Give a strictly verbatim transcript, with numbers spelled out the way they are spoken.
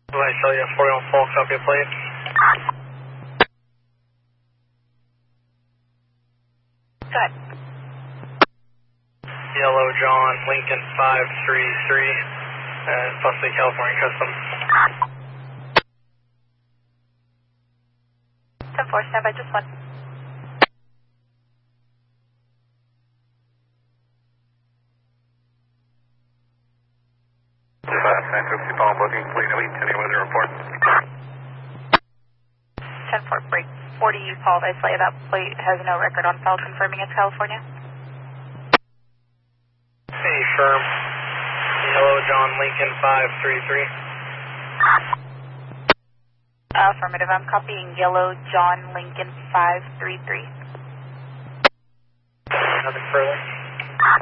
I show you forty one full, copy a plate. Good. Yellow John Lincoln five three three, uh, possibly California Custom. ten four, stand by, just one. nine fifty Palm booking, fleet elite, any weather report. ten four, break forty, Paul Islay, that plate has no record on file confirming it's California. Hey, firm. Yellow John Lincoln five three three. Affirmative, I'm copying Yellow John Lincoln five three three. Nothing further.